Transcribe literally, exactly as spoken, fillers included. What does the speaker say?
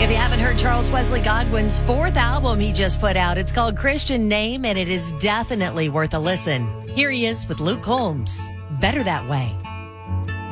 If you haven't heard Charles Wesley Godwin's fourth album he just put out, it's called Christian Name, and it is definitely worth a listen. Here he is with Luke Combs. Better That Way.